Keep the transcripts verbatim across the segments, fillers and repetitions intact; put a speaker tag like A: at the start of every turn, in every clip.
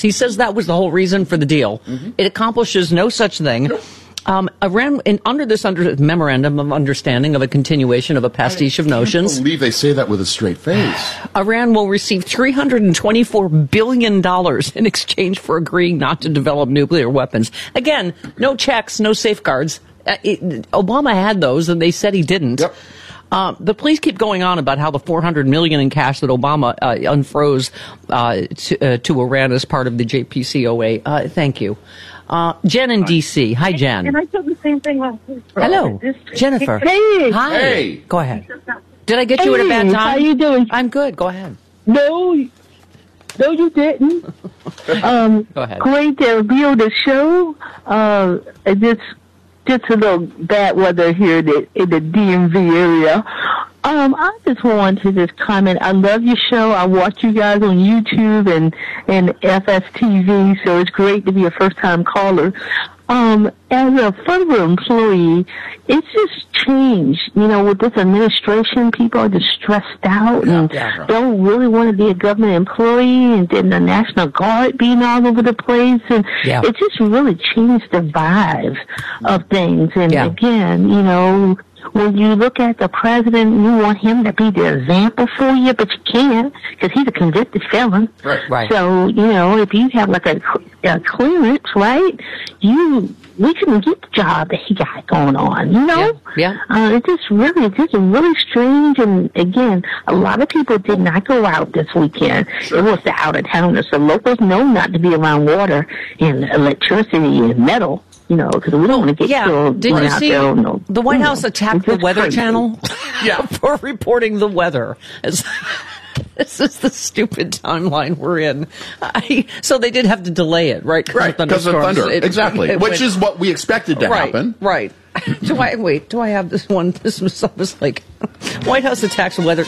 A: He says that was the whole reason for the deal. Mm-hmm. It accomplishes no such thing. Nope. Um, Iran, in, under this under, memorandum of understanding of a continuation of a pastiche
B: I
A: of notions.
B: I can't believe they say that with a straight face.
A: Iran will receive three hundred twenty-four billion dollars in exchange for agreeing not to develop nuclear weapons. Again, no checks, no safeguards. Uh, it, Obama had those, and they said he didn't.
B: Yep.
A: Uh, the police keep going on about how the four hundred million dollars in cash that Obama uh, unfroze uh, to, uh, to Iran as part of the J P C O A. Uh, thank you. Uh, Jen in D C. Hi, Jen.
C: And I said the same thing last week.
A: Hello, Jennifer.
C: Hey.
A: Hi.
B: Hey.
A: Go ahead. Did I get
C: hey,
A: you at a bad time?
C: How you doing?
A: I'm good. Go ahead.
C: No, no, you didn't. um,
A: Go ahead.
C: Great to be on the show. Uh, just, just a little bad weather here in the, in the D M V area. Um, I just wanted to just comment. I love your show. I watch you guys on YouTube and, and F S T V, so it's great to be a first-time caller. Um, as a federal employee, it's just changed. You know, with this administration, people are just stressed out and
B: yeah, right.
C: don't really want to be a government employee, and then the National Guard being all over the place. And
A: yeah.
C: it just really changed the vibe of things. And
A: yeah.
C: again, you know, when you look at the president, you want him to be the example for you, but you can't because he's a convicted felon.
B: Right.
A: Right.
C: So, you know, if you have like a, a clearance, right, you we couldn't get the job that he got going on, you know?
A: Yeah. yeah.
C: Uh, it's just really, it's just really strange. And again, a lot of people did not go out this weekend. Sure. It was the out-of-towners. The locals know not to be around water and electricity and metal. You know, because we don't want to get
A: yeah.
C: killed.
A: Did you
C: out
A: see
C: there, no,
A: the White
C: you
A: House
C: know,
A: attacked the Weather
C: crazy.
A: Channel
B: yeah.
A: for reporting the weather? It's, this is the stupid timeline we're in. I, so they did have to delay it, right?
B: Right, because of thunder. It, exactly, it, it
A: which
B: went, is what we expected to
A: right,
B: happen.
A: Right. Do I wait? Do I have this one? This was, was like White House attacks Weather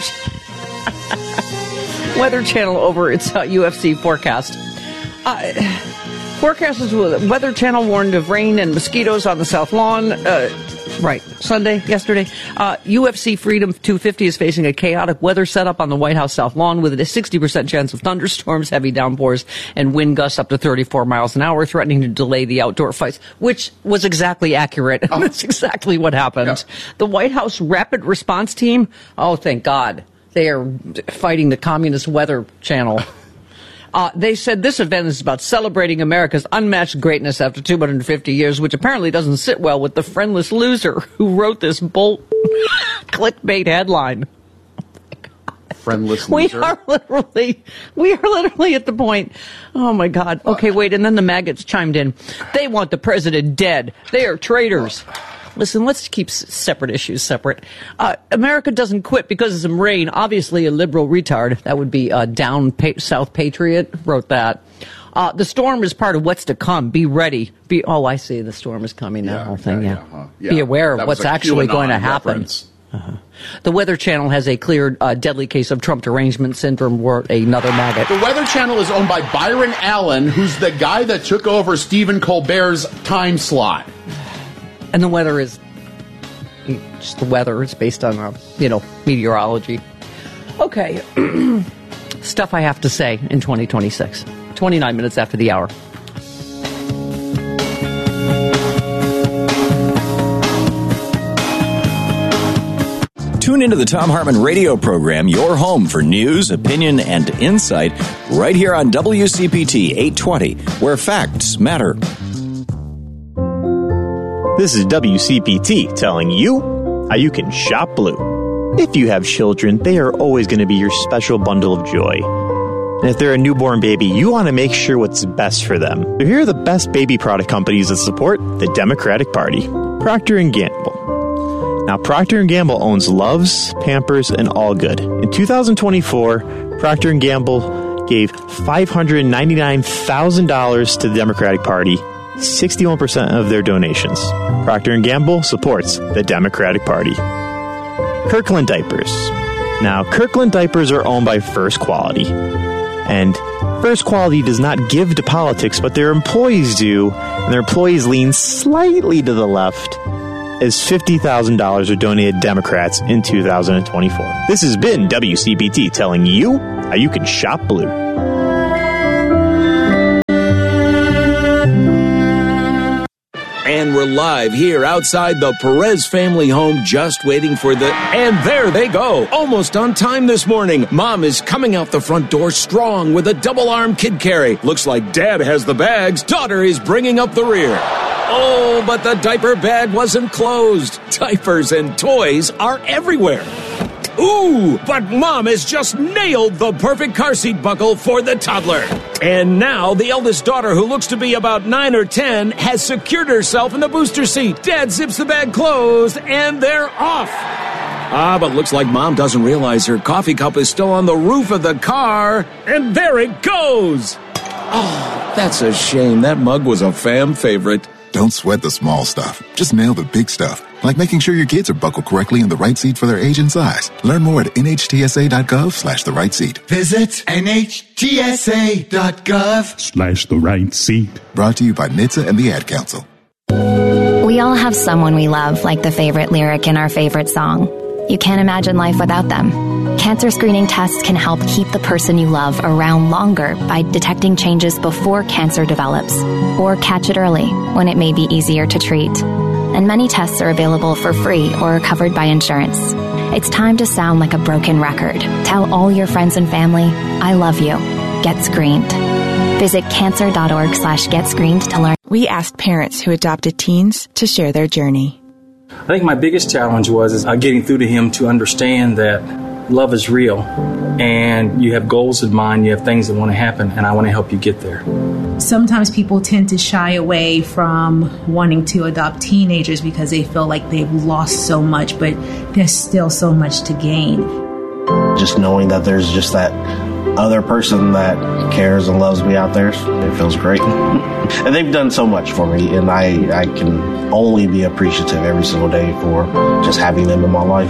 A: Weather Channel over its uh, U F C forecast. Uh, Forecasters with Weather Channel warned of rain and mosquitoes on the South Lawn. Uh, right, Sunday, yesterday. Uh, U F C Freedom two fifty is facing a chaotic weather setup on the White House South Lawn with a sixty percent chance of thunderstorms, heavy downpours, and wind gusts up to thirty-four miles an hour, threatening to delay the outdoor fights, which was exactly accurate. Oh. That's exactly what happened. Yeah. The White House Rapid Response Team, oh, thank God, they are fighting the Communist Weather Channel. Uh, they said this event is about celebrating America's unmatched greatness after two hundred fifty years, which apparently doesn't sit well with the friendless loser who wrote this bold clickbait headline.
B: Friendless loser.
A: We are literally, we are literally at the point. Oh my God. Okay, wait. And then the maggots chimed in. They want the president dead. They are traitors. Listen, let's keep separate issues separate. Uh, America doesn't quit because of some rain. Obviously, a liberal retard. That would be uh, Down pa- South Patriot wrote that. Uh, the storm is part of what's to come. Be ready. Be Oh, I see. The storm is coming. That
B: yeah,
A: whole thing. Yeah.
B: yeah, yeah, huh. yeah.
A: Be aware of
B: that
A: what's actually going to happen.
B: Uh-huh.
A: The Weather Channel has a cleared uh, deadly case of Trump derangement syndrome, wrote another maggot.
B: The Weather Channel is owned by Byron Allen, who's the guy that took over Stephen Colbert's time slot.
A: And the weather is just the weather. It's based on, uh, you know, meteorology. Okay. Stuff I have to say in twenty twenty-six. twenty-nine minutes after the hour.
D: Tune into the Thom Hartmann radio program, your home for news, opinion, and insight, right here on W C P T eight twenty, where facts matter.
E: This is W C P T telling you how you can shop blue. If you have children, they are always going to be your special bundle of joy. And if they're a newborn baby, you want to make sure what's best for them. So here are the best baby product companies that support the Democratic Party. Procter and Gamble. Now, Procter and Gamble owns Luvs, Pampers, and All Good. In two thousand twenty-four, Procter and Gamble gave five hundred ninety-nine thousand dollars to the Democratic Party, sixty-one percent of their donations. Procter and Gamble supports the Democratic Party. Kirkland Diapers. Now, Kirkland Diapers are owned by First Quality. And First Quality does not give to politics, but their employees do, and their employees lean slightly to the left, as fifty thousand dollars are donated to Democrats in two thousand twenty-four. This has been W C P T telling you how you can shop blue.
D: we're live here outside the Perez family home, just waiting for the... And there they go, almost on time this morning. Mom is coming out the front door strong with a double-arm kid carry. Looks like Dad has the bags. Daughter is bringing up the rear. Oh, but the diaper bag wasn't closed. Diapers and toys are everywhere. Ooh, but Mom has just nailed the perfect car seat buckle for the toddler. And now the eldest daughter, who looks to be about nine or ten, has secured herself in the booster seat. Dad zips the bag closed, and they're off. Ah, but looks like Mom doesn't realize her coffee cup is still on the roof of the car. And there it goes. Oh, that's a shame. That mug was a fam favorite.
F: Don't sweat the small stuff. Just nail the big stuff, like making sure your kids are buckled correctly in the right seat for their age and size. Learn more at nhtsa.gov slash the right seat.
G: Visit nhtsa.gov
H: slash the right seat.
F: Brought to you by N H T S A and the Ad Council.
I: We all have someone we love, like the favorite lyric in our favorite song. You can't imagine life without them. Cancer screening tests can help keep the person you love around longer by detecting changes before cancer develops, or catch it early when it may be easier to treat. And many tests are available for free or are covered by insurance. It's time to sound like a broken record. Tell all your friends and family, I love you. Get screened. Visit cancer.org slash get screened to learn.
J: We asked parents who adopted teens to share their journey.
K: I think my biggest challenge was is, uh, getting through to him to understand that love is real, and you have goals in mind, you have things that want to happen, and I want to help you get there.
L: Sometimes people tend to shy away from wanting to adopt teenagers because they feel like they've lost so much, but there's still so much to gain.
M: Just knowing that there's just that other person that cares and loves me out there, it feels great. And they've done so much for me, and I, I can only be appreciative every single day for just having them in my life.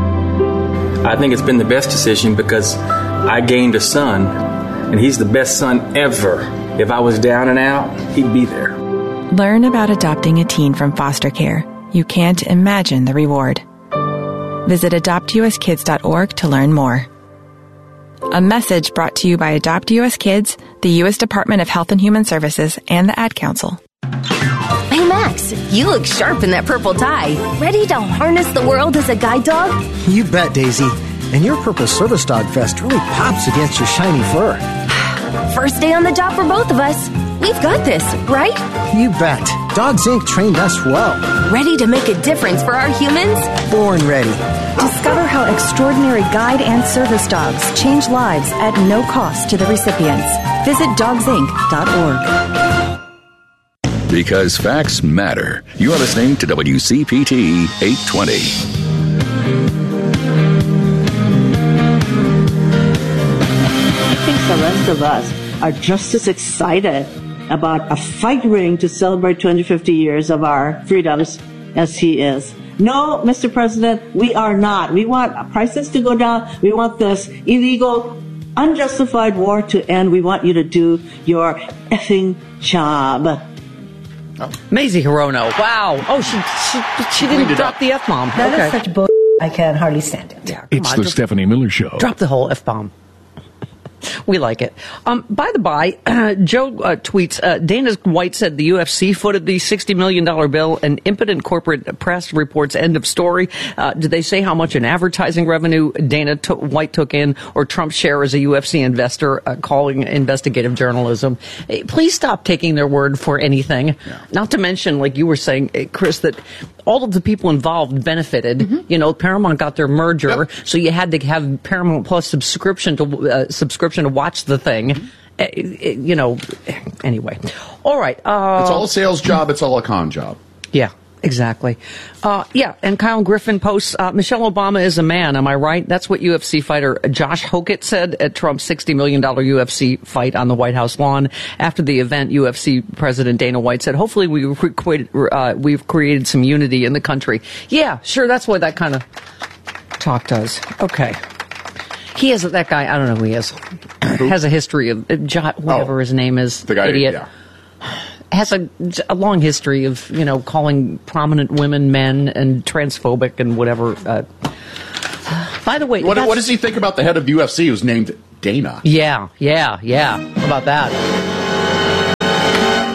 K: I think it's been the best decision because I gained a son, and he's the best son ever. If I was down and out, he'd be there.
J: Learn about adopting a teen from foster care. You can't imagine the reward. Visit adopt u s kids dot org to learn more. A message brought to you by Adopt U S Kids, the U S Department of Health and Human Services, and the Ad Council.
N: Hey, Max, you look sharp in that purple tie. Ready to harness the world as a guide dog?
O: You bet, Daisy. And your purple service dog vest really pops against your shiny fur.
N: First day on the job for both of us. We've got this, right?
O: You bet. Dogs Incorporated trained us well.
N: Ready to make a difference for our humans?
O: Born ready.
P: Discover how extraordinary guide and service dogs change lives at no cost to the recipients. Visit dogs inc dot org.
Q: Because facts matter. You are listening to W C P T eight twenty.
R: I think the rest of us are just as excited about a fight ring to celebrate two hundred fifty years of our freedoms as he is. No, Mister President, we are not. We want prices to go down. We want this illegal, unjustified war to end. We want you to do your effing job.
A: Oh. Maisie Hirono. Wow. Oh, she she, she didn't drop the F-bomb.
S: That
A: okay.
S: is such bull. I can hardly stand it.
A: Yeah,
H: it's
A: on,
H: the
A: just
H: Stephanie Miller Show.
A: Drop the whole F-bomb. We like it. Um, by the by, uh, Joe uh, tweets, uh, Dana White said the U F C footed the sixty million dollars bill. An impotent corporate press reports end of story. Uh, did they say how much in advertising revenue Dana t- White took in, or Trump's share as a U F C investor, uh, calling investigative journalism? Hey, please stop taking their word for anything. Yeah. Not to mention, like you were saying, Chris, that all of the people involved benefited. Mm-hmm. You know, Paramount got their merger, yep. So you had to have Paramount Plus subscription to uh, subscription to watch the thing. Mm-hmm. Uh, you know, anyway. All right. Uh,
B: it's all a sales job. It's all a con job.
A: Yeah. Exactly. Uh, yeah, and Kyle Griffin posts, uh, Michelle Obama is a man, am I right? That's what U F C fighter Josh Hokett said at Trump's sixty million dollars U F C fight on the White House lawn. After the event, U F C President Dana White said, hopefully we've, created, uh, we've created some unity in the country. Yeah, sure, that's what that kind of talk does. Okay. He is, that guy, I don't know who he is, has a history of, uh, whatever oh, his name is,
B: the guy,
A: idiot.
B: Yeah.
A: Has a, a long history of, you know, calling prominent women men and transphobic and whatever. Uh, by the way,
B: what, what does he think about the head of U F C who's named Dana?
A: Yeah, yeah, yeah. How about that? By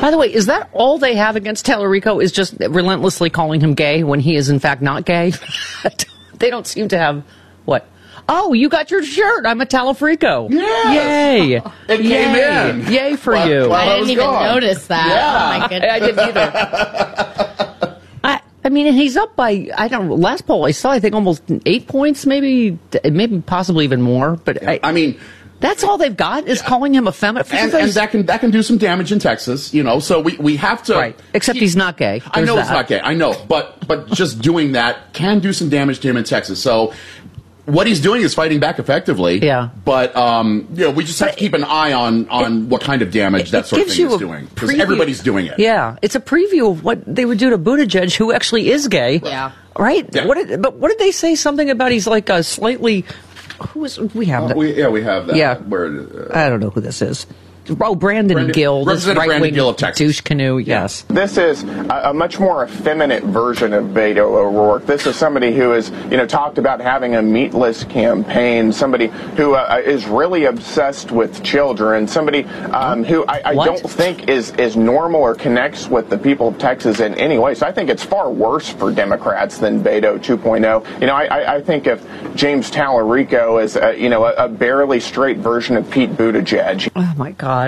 A: By the way, is that all they have against Tallarico is just relentlessly calling him gay when he is in fact not gay? They don't seem to have, what? Oh, you got your shirt. I'm a Tallafrico.
B: Yes.
A: Yay.
B: It came
A: Yay.
B: in.
A: Yay for
B: While-
A: you.
B: while
G: I
B: I
G: didn't
B: was
G: even
B: gone.
G: notice that.
B: Yeah.
G: Oh, my goodness.
A: I didn't either. I, I mean, and he's up by, I don't know, last poll I saw, I think almost eight points, maybe, maybe possibly even more. But I,
B: I mean,
A: that's all they've got is calling him a feminist.
B: and, and that can that can do some damage in Texas, you know. So we, we have to.
A: Right. Except he's not gay.
B: I
A: There's
B: know
A: that.
B: it's not gay. I know, but but just doing that can do some damage to him in Texas. So what he's doing is fighting back effectively.
A: Yeah.
B: But um, you know, we just have to keep an eye on on what kind of damage that sort of
A: gives
B: thing
A: you
B: is
A: a
B: doing, because
A: preview.
B: everybody's doing it.
A: Yeah, it's a preview of what they would do to Buttigieg, who actually is gay.
G: Yeah.
A: Right?
B: Yeah.
A: What did, but what did they say? Something about he's like a slightly. Who is we have
B: Uh,
A: that?
B: we, yeah, we have that.
A: Yeah.
B: Where, uh,
A: I don't know who this is. Oh, Brandon,
B: Brandon-
A: Gill, this
B: Representative Brandon
A: right-wing
B: Gill of Texas.
A: douche canoe. Yes.
H: This is a, a much more effeminate version of Beto O'Rourke. This is somebody who is, you know, talked about having a meatless campaign, somebody who uh, is really obsessed with children, somebody um, who I, I
A: What?
H: don't think is, is normal or connects with the people of Texas in any way. So I think it's far worse for Democrats than Beto two point oh. You know, I, I, I think of James Tallarico as, a, you know, a, a barely straight version of Pete Buttigieg.
A: Oh my God.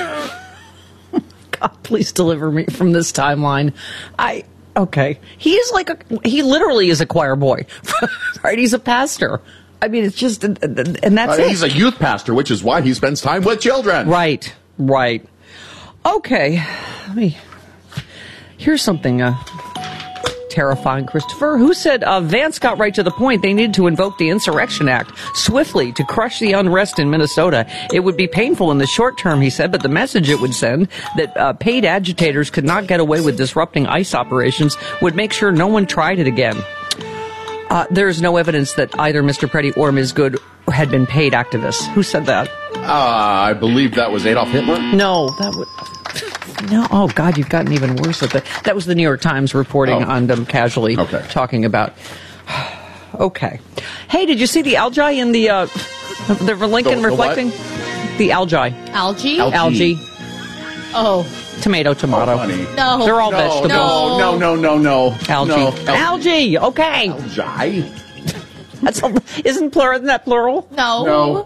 A: God, please deliver me from this timeline. I okay. He is like a. He literally is a choir boy, right? He's a pastor. I mean, it's just, and that's
B: uh,
A: it.
B: he's a youth pastor, which is why he spends time with children.
A: Right, right. Okay, let me. Here's something uh, terrifying, Christopher. Who said uh, Vance got right to the point? They needed to invoke the Insurrection Act swiftly to crush the unrest in Minnesota. It would be painful in the short term, he said, but the message it would send that uh, paid agitators could not get away with disrupting ICE operations would make sure no one tried it again. Uh, there is no evidence that either Mister Preddy or Miz Good had been paid activists. Who said that?
B: Uh, I believe that was Adolf Hitler.
A: No, that would. No, oh God, you've gotten even worse at that. That was the New York Times reporting
B: Oh.
A: on them casually
B: Okay.
A: talking about. Okay, hey, did you see the algae in the uh, the Lincoln
B: The- the what?
A: reflecting the algae?
G: Algae?
B: Algae.
A: Algae,
G: Oh,
A: tomato, tomato.
B: Oh, honey.
G: no.
A: They're all
B: No,
A: vegetables.
B: no, no, no, no, no.
A: Algae.
B: No.
A: Algae. Okay,
B: Algae.
A: that's a, isn't plural? Isn't that plural?
G: No.
B: No.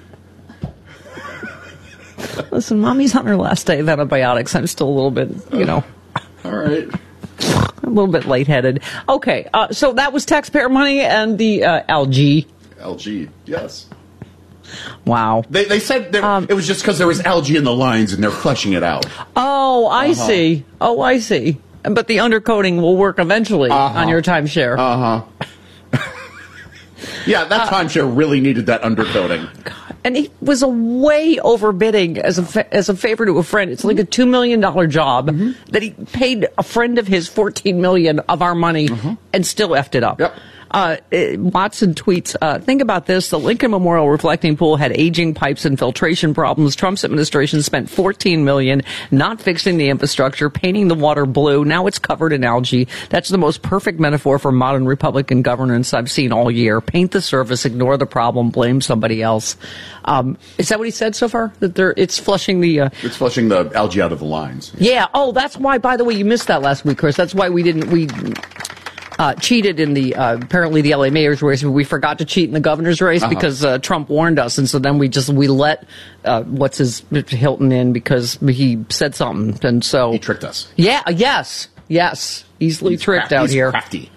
A: Listen, Mommy's on her last day of antibiotics. I'm still a little bit, you know.
B: All right.
A: A little bit lightheaded. Okay, uh, so that was taxpayer money and the uh, algae.
B: Algae. Yes.
A: Wow.
B: They, they said that
A: Um,
B: it was just because there was algae in the lines and they're flushing it out.
A: Oh, I
B: Uh-huh.
A: see. Oh, I see. But the undercoating will work eventually
B: Uh-huh.
A: on your timeshare.
B: Uh huh. Yeah, that timeshare really needed that undercoating.
A: And he was a way overbidding as a fa- as a favor to a friend. It's like a two million dollar job
B: Mm-hmm.
A: that he paid a friend of his fourteen million of our money and still effed it up.
B: Mm-hmm. Yep.
A: Uh, eh, Watson tweets, uh, think about this. The Lincoln Memorial reflecting pool had aging pipes and filtration problems. Trump's administration spent fourteen million dollars not fixing the infrastructure, painting the water blue. Now it's covered in algae. That's the most perfect metaphor for modern Republican governance I've seen all year. Paint the surface, ignore the problem, blame somebody else. Um, is that what he said so far? That they're, it's flushing the... Uh,
B: It's flushing the algae out of the lines.
A: yeah. Oh, that's why, by the way, you missed that last week, Chris. That's why we didn't... we. Uh, cheated in the, uh, apparently the L A mayor's race. We forgot to cheat in the governor's race
B: Uh-huh.
A: because uh, Trump warned us. And so then we just, we let, uh, what's his, Hilton in because he said something. And so.
B: He tricked us.
A: Yeah, yes, yes. Easily
B: He's
A: tricked
B: cra-
A: out
B: he's
A: here.
B: crafty.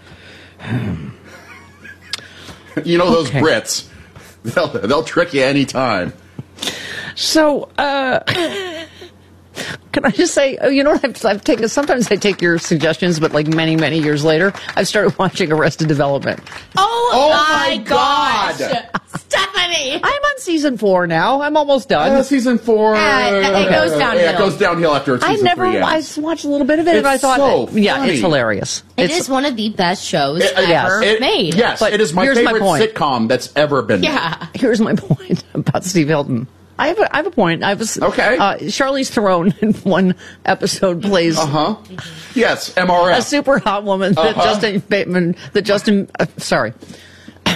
B: You know those
A: Okay.
B: Brits. They'll, they'll trick you anytime.
A: So, uh, can I just say, oh, you know what I've, I've taken, sometimes I take your suggestions, but like many, many years later, I've started watching Arrested Development.
G: Oh,
B: Oh
G: my,
B: my
G: gosh.
B: God.
G: Stephanie.
A: I'm on season four now. I'm almost done.
B: Uh, season four.
G: Uh, it goes downhill.
B: Yeah, it goes downhill after
A: I
B: season
A: never,
B: three
A: I
B: ends.
A: watched a little bit of it and
B: It's
A: I thought,
B: so
A: yeah,
B: funny.
A: it's hilarious.
G: It
A: it's,
G: is one of the best shows
B: It- uh,
G: ever
B: it-
G: made.
B: Yes,
A: But
B: it is my
A: here's my
B: favorite
A: point.
B: sitcom that's ever been made.
G: Yeah.
A: Here's my point about Steve Hilton. I have a, I have a point. I have a, s-
B: Okay.
A: Uh, Charlize Theron in one episode plays
B: Uh-huh. Yes, M R
A: a
B: F.
A: super hot woman that
B: Uh-huh.
A: Justin Bateman, that Justin, uh, sorry,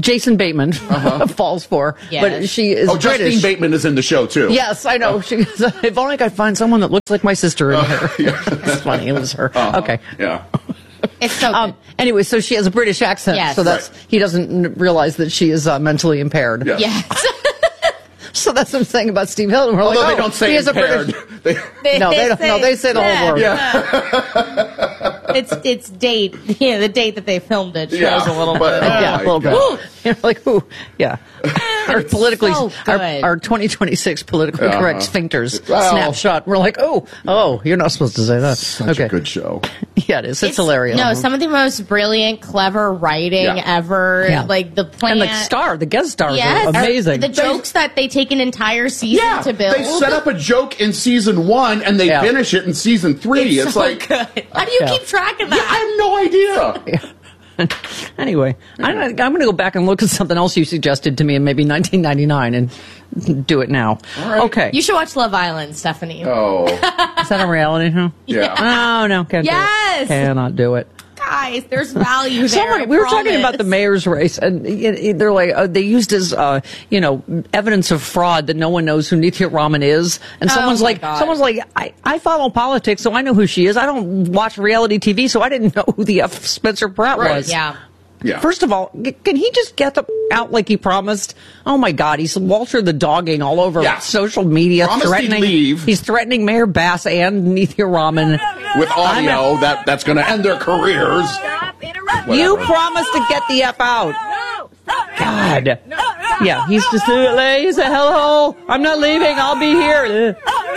A: Jason Bateman uh-huh. falls for.
G: Yes.
A: But she is
B: Oh, Justine
A: British.
B: Bateman is in the show, too.
A: Yes, I know.
B: Oh.
A: She goes, if only I could find someone that looks like my sister in
B: Uh,
A: here.
B: yeah.
A: It's funny. It was her.
B: Uh-huh.
A: Okay.
B: Yeah.
G: It's so
A: um, anyway, so she has a British accent.
G: Yes.
A: So that's
B: Right.
A: he doesn't n- realize that she is uh, mentally impaired.
B: Yes.
G: Yes.
A: So that's what I'm saying about Steve Hilton. We're
B: Although
A: like,
B: they
A: oh,
B: don't say
A: he is a
B: impaired.
A: British.
B: They-
G: They-
A: no, they,
G: they
A: don't.
G: say
A: No, they say the whole
G: that.
A: word.
G: it's it's date. Yeah, the date that they filmed it shows
B: Yeah.
G: a little
B: But-
G: bit.
B: oh
A: yeah,
B: my
A: a little
B: God.
A: bit. You're like, ooh, yeah. Our politically,
G: so
A: our,
G: good.
A: our twenty twenty-six politically
B: Uh-huh.
A: correct sphincters
B: Well-
A: snapshot. We're like, oh, oh, you're not supposed to say that.
B: Such
A: okay,
B: a good show.
A: yeah, it is. It's, hilarious.
G: No, some of the most brilliant, clever writing
B: Yeah.
G: ever.
A: Yeah.
G: Like the plan.
A: and the star, the guest stars
G: Yes.
A: are amazing.
G: The jokes that they take an entire season
B: Yeah,
G: to build.
B: they set up a joke in season one and they
A: Yeah.
B: finish it in season three.
G: It's
B: It's,
G: so
B: like,
G: good. How do you
A: Yeah.
G: keep track of
B: yeah,
G: that?
B: I have no idea.
A: Anyway, I'm, I'm going to go back and look at something else you suggested to me in maybe nineteen ninety-nine and do it now.
B: right.
A: Okay.
G: You should watch Love Island, Stephanie.
B: Oh,
A: Is that a reality show?
B: yeah.
A: Oh, no. Can't
G: Yes.
A: do it. Cannot do it.
G: Guys, there's value there.
A: Someone,
G: I
A: we were talking
G: promise.
A: about the mayor's race, and y- y- they're like, uh, they used as, uh, you know, evidence of fraud that no one knows who Nithya Raman is. And
G: Oh,
A: someone's
G: my
A: like,
G: God.
A: someone's like, I, I follow politics, so I know who she is. I don't watch reality T V, so I didn't know who the F Spencer Pratt
B: Right.
A: was.
G: Yeah.
B: Yeah.
A: First of all, g- can he just get the out like he promised? Oh my God, he's Walter the dogging all over
B: Yeah.
A: social media,
B: Promised he'd
A: threatening.
B: leave.
A: He's threatening Mayor Bass and Nithya Raman.
B: With audio, that, that's going to end their careers.
A: You
B: Whatever.
A: promised to get the F out. God. Yeah, he's just uh, he said, hello, I'm not leaving, I'll be here.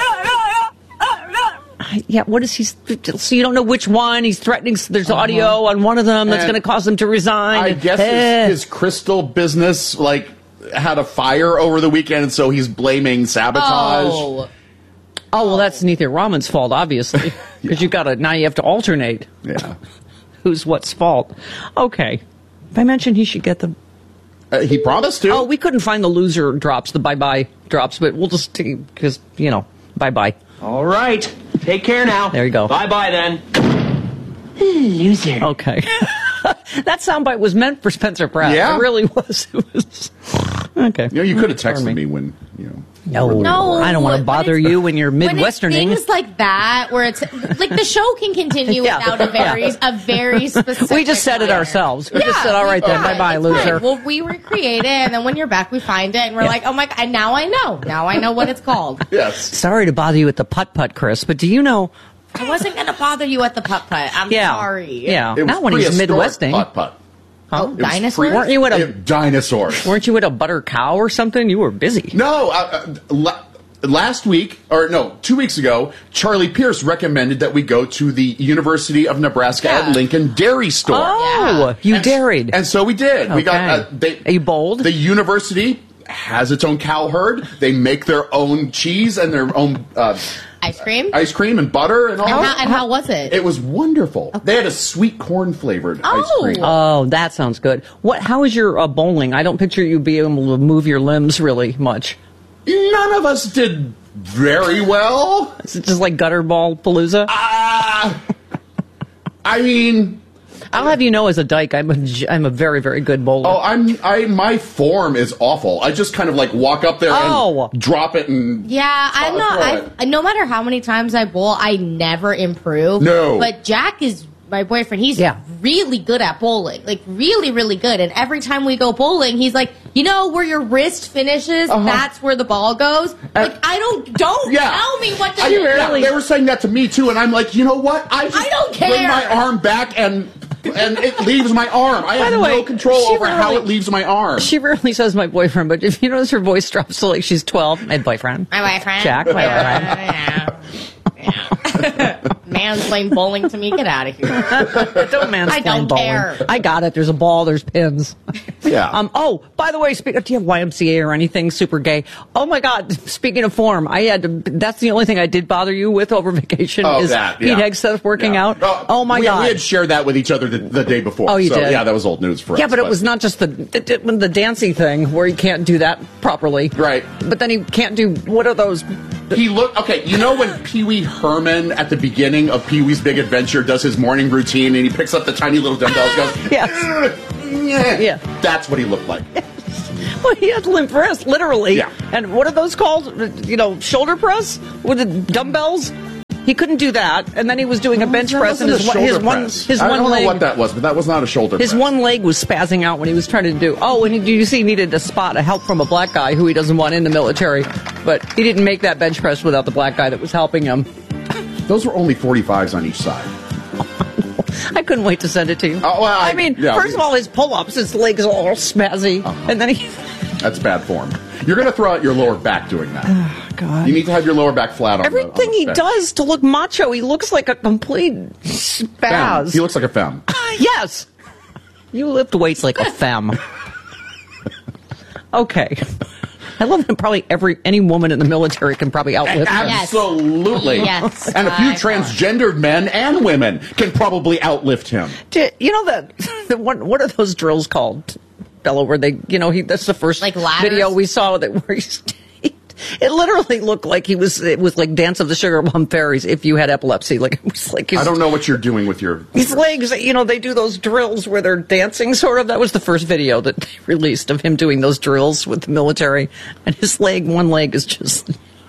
A: Yeah, what is he? So you don't know which one. He's threatening. There's audio on one of them that's
B: And
A: going to cause him to resign.
B: I guess
A: Eh.
B: his, his crystal business, like, had a fire over the weekend, so he's blaming sabotage.
G: Oh.
A: Oh, well, that's Nithya Raman's fault, obviously, because you got to now you have to alternate.
B: Yeah.
A: Who's what's fault? Okay. If I mentioned he should get the.
B: Uh, he promised to.
A: Oh, we couldn't find the loser drops, the bye bye drops, but we'll just because you know, bye bye.
T: All right. Take care now.
A: There you go.
T: Bye-bye then.
A: Loser. Okay. That soundbite was meant for Spencer Pratt.
B: Yeah?
A: It really was. It was. Okay.
B: You know, you could have
A: Pardon
B: texted me. when, you know.
A: No,
G: No,
A: I don't want to
G: when
A: bother
G: it's-
A: you when you're
G: When it's
A: Midwesterning.
G: things like that, where it's like the show can continue
A: Yeah.
G: without a very a very specific.
A: We just said it
G: layer.
A: ourselves. We
G: Yeah,
A: just said, all right then,
G: yeah,
A: bye bye,
G: it's
A: loser.
G: fine. Well, we recreate it, and then when you're back, we find it, and we're
A: Yeah.
G: like, oh my god, and now I know. Now I know what it's called.
B: Yes.
A: Sorry to bother you with the putt putt, Chris, but do you know?
G: I wasn't going to bother you at the putt putt. I'm
A: Yeah.
G: sorry.
A: Yeah.
B: It was
A: Not when he's
B: prehistoric
A: Midwesting.
B: putt-putt.
A: Huh?
G: Oh,
B: It was
G: dinosaurs?
B: pre-
A: Weren't you at a
B: It- dinosaurs.
A: Weren't you at a butter cow or something? You were busy.
B: No, uh, uh, la- last week, or no, two weeks ago, Charlie Pierce recommended that we go to the University of Nebraska
G: Yeah.
B: at Lincoln Dairy Store.
A: Oh, you
B: And-
A: daried.
B: And so we did. We got. Uh,
A: Okay.
B: they,
A: Are you bold?
B: The university has its own cow herd. They make their own cheese and their own uh,
G: Ice cream?
B: ice cream and butter and all.
G: And how, and how was it?
B: It was wonderful. They had a sweet corn flavored ice
G: Oh.
B: cream.
A: Oh, that sounds good. What? How is your uh, bowling? I don't picture you being able to move your limbs really much.
B: None of us did very well.
A: Is it just like gutter ball palooza?
B: Ah, I mean,
A: I'll have you know, as a dyke, I'm a, j- I'm a very, very good bowler.
B: oh, I'm I my form is awful. I just kind of like walk up there
A: Oh.
B: and drop it and
G: Yeah, I'm
B: Oh,
G: not.
B: throw
G: I, no matter how many times I bowl, I never improve.
B: No.
G: But Jack is my boyfriend. He's
A: Yeah.
G: really good at bowling, like really, really good. And every time we go bowling, he's like, you know, where your wrist finishes,
B: Uh-huh.
G: that's where the ball goes. Like, I don't, don't
B: Yeah.
G: tell me what to
B: I,
G: do.
B: yeah, they were saying that to me too, and I'm like, you know what? I just
G: I don't
B: bring
G: care.
B: my arm back and and it leaves my arm. I
A: By
B: have
A: the
B: no
A: way,
B: control
A: she
B: over how
A: really-
B: it leaves my arm.
A: She rarely says my boyfriend, but if you notice her voice drops to like she's twelve, my boyfriend.
G: My boyfriend.
A: Jack, my boyfriend.
G: Yeah. Yeah. Mansplain bowling to me. Get out of here.
A: Don't mansplain
G: I don't
A: bowling.
G: care.
A: I got it. There's a ball. There's pins.
B: Yeah.
A: Um. Oh, by the way, speak, do you have Y M C A or anything super gay? Oh my God. Speaking of form, I had to. That's the only thing I did bother you with over vacation
B: Oh,
A: is
B: that,
A: Pete
B: yeah.
A: Hegseth working
B: Yeah.
A: out.
B: Oh,
A: Oh my
B: we,
A: God.
B: We had shared that with each other the, the day before.
A: Oh, you
B: so,
A: did?
B: Yeah, that was old news for
A: Yeah,
B: us.
A: but it was not just the the, the dancing thing where he can't do that properly.
B: Right.
A: But then he can't do, what are those?
B: He looked okay. You know when Pee Wee Herman at the beginning of Pee Wee's Big Adventure does his morning routine and he picks up the tiny little dumbbells, and goes,
A: Yes.
B: yeah,
A: Yeah.
B: that's what he looked like.
A: Well, he had limp wrists, literally.
B: Yeah.
A: And what are those called? You know, shoulder press with the dumbbells? He couldn't do that. And then he was doing a bench
B: That
A: press, and
B: wasn't
A: his,
B: a
A: one- his
B: shoulder
A: one
B: press.
A: his
B: I
A: one
B: don't
A: leg
B: know what that was, but that was not a shoulder
A: his
B: press.
A: one leg was spazzing out when he was trying to do. Oh, and he, you see, he needed to spot a help from a black guy who he doesn't want in the military, but he didn't make that bench press without the black guy that was helping him.
B: Those were only forty-fives on each side.
A: I couldn't wait to send it to you.
B: Oh, well, I-
A: I mean,
B: yeah,
A: first
B: we-
A: of all, his pull-ups, his legs are all spazzy,
B: Uh-huh.
A: and then he.
B: That's bad form. You're going to throw out your lower back doing that.
A: Oh, God.
B: You need to have your lower back flat on
A: Everything
B: the, on the
A: he
B: bench.
A: does to look macho, he looks like a complete
B: Femme.
A: spaz.
B: He looks like a femme.
A: Yes. You lift weights like a femme. Okay. I love that probably every any woman in the military can probably outlift him.
B: Absolutely.
G: Yes.
B: And a few
G: By far.
B: transgendered men and women can probably outlift him.
A: Do- You know that the one, what are those drills called, Bella? Where they, you know, he that's the first
G: Like ladders?
A: video we saw that where he's. It literally looked like he was. It was like Dance of the Sugar Plum Fairies if you had epilepsy. Like it was like his,
B: I don't know what you're doing with your...
A: his legs. You know, they do those drills where they're dancing. Sort of. That was the first video that they released of him doing those drills with the military, and his leg, one leg, is just.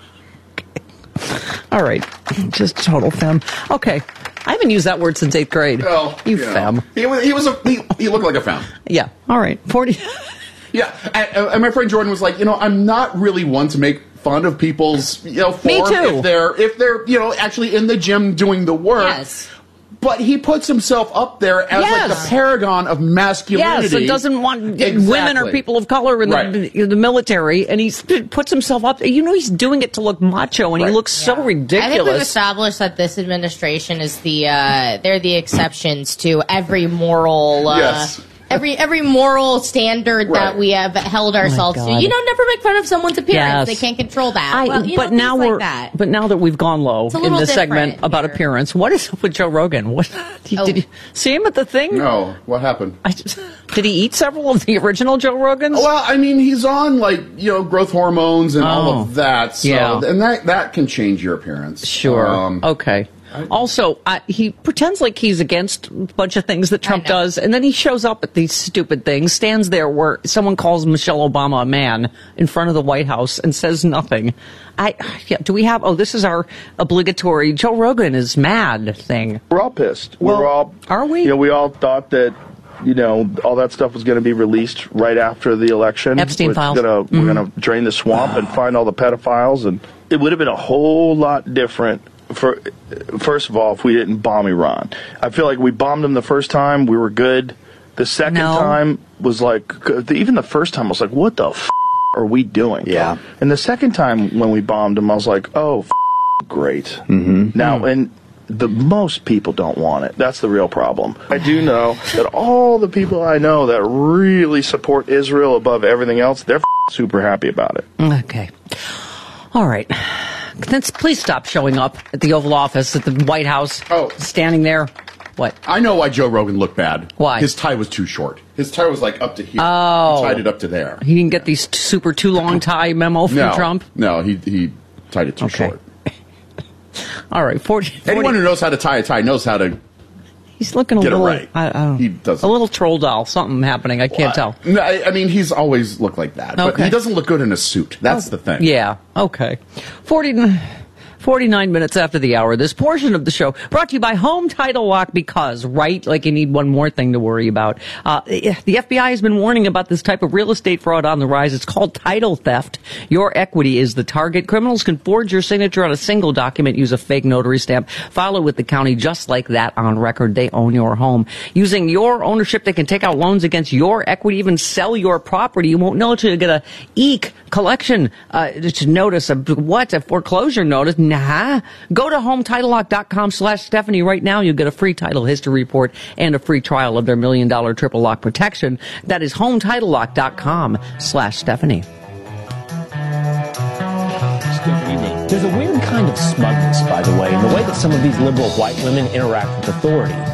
A: All right, just total femme. Okay, I haven't used that word since eighth grade.
B: Well,
A: you
B: you know,
A: femme.
B: He was, he was a... He, he looked like a femme.
A: Yeah. All right. Forty.
B: Yeah, and, and my friend Jordan was like, you know, I'm not really one to make fun of people's, you know, form
A: Me too.
B: if they're if they're, you know, actually in the gym doing the work.
G: Yes.
B: But he puts himself up there as like
A: Yes.
B: the paragon of masculinity.
A: Yes, and doesn't want women
B: Exactly.
A: or people of color in the,
B: Right.
A: in the military, and he puts himself up. You know, he's doing it to look macho, and he
B: Right.
A: looks so
G: I think we've
A: ridiculous.
G: established that this administration is the uh, they're the exceptions to every moral uh,
B: Yes.
G: every every moral standard
B: Right.
G: that we have held ourselves to.
A: God.
G: You know, never make fun of someone's appearance.
A: Yes.
G: They can't control that.
A: I,
G: well, you
A: but
G: know,
A: now
G: things
A: we're
G: like that.
A: but now that we've gone low
G: It's a
A: in
G: little
A: this segment
G: different
A: about
G: here.
A: appearance, what is up with Joe Rogan? What did,
G: Oh.
A: did you see him at the thing?
B: No, what happened?
A: I just, did he eat several of the original Joe Rogans?
B: Well, I mean, he's on like you know growth hormones and all
A: Oh.
B: of that. So,
A: Yeah.
B: and that that can change your appearance.
A: Sure.
B: Um,
A: Okay. Also, uh, he pretends like he's against a bunch of things that Trump does, and then he shows up at these stupid things, stands there where someone calls Michelle Obama a man in front of the White House and says nothing. I yeah, do we have? Oh, this is our obligatory Joe Rogan is mad thing.
U: We're all pissed. We're all.
A: Are we?
U: You know, we all thought that, you know, all that stuff was going to be released right after the election.
A: Epstein
U: we're
A: files.
U: Gonna,
A: Mm-hmm.
U: We're going to drain the swamp and find all the pedophiles, and it would have been a whole lot different. For first of all, if we didn't bomb Iran, I feel like we bombed them the first time. We were good. The second
A: No.
U: time was like, even the first time I was like, what the f- are we doing?
E: Yeah.
U: And the second time when we bombed them, I was like, oh, f- great. Mm-hmm. Now, and the most people don't want it. That's the real problem. I do know that all the people I know that really support Israel above everything else, they're f- super happy about it.
A: Okay. All right. Then please stop showing up at the Oval Office, at the White House,
B: Oh.
A: standing there. What?
B: I know why Joe Rogan looked bad.
A: Why?
B: His tie was too short. His tie was like up to here.
A: Oh.
B: He tied it up to there.
A: He didn't get the super too long tie memo from
B: no,
A: Trump?
B: No, he he tied it too
A: Okay.
B: short.
A: All right, forty, forty
B: Anyone who knows how to tie a tie knows how to
A: He's looking a
B: get it
A: little.
B: right.
A: I, I don't,
B: He doesn't.
A: A little troll doll. Something happening. I can't tell.
B: No, I, I mean, he's always looked like that. But
A: Okay.
B: he doesn't look good in a suit. That's the thing.
A: Yeah. Okay. Forty. forty-nine minutes after the hour, this portion of the show brought to you by Home Title Lock, because, right, like you need one more thing to worry about. Uh, the F B I has been warning about this type of real estate fraud on the rise. It's called title theft. Your equity is the target. Criminals can forge your signature on a single document, use a fake notary stamp, file it with the county just like that on record. They own your home. Using your ownership, they can take out loans against your equity, even sell your property. You won't know until you get a eek collection uh, notice, a what, a foreclosure notice. Nah. Go to HomeTitleLock.com slash Stephanie right now. You'll get a free title history report and a free trial of their million dollar triple lock protection. That is HomeTitleLock.com slash Stephanie.
V: There's a weird kind of smugness, by the way, in the way that some of these liberal white women interact with authority.